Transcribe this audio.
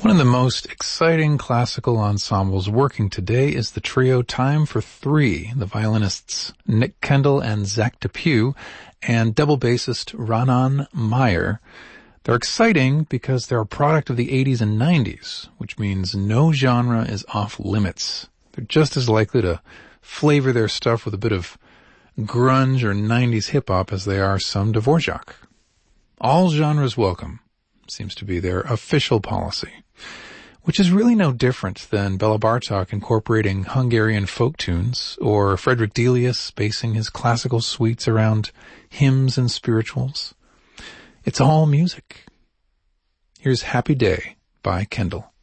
One of the most exciting classical ensembles working today is the trio Time for Three, the violinists Nick Kendall and Zach DePew, and double bassist Ranan Meyer. They're exciting because they're a product of the 80s and 90s, which means no genre is off limits. They're just as likely to flavor their stuff with a bit of grunge or 90s hip-hop as they are some Dvorak. All genres welcome seems to be their official policy, which is really no different than Bela Bartok incorporating Hungarian folk tunes or Frederick Delius basing his classical suites around hymns and spirituals. It's all music. Here's Happy Day by Kendall.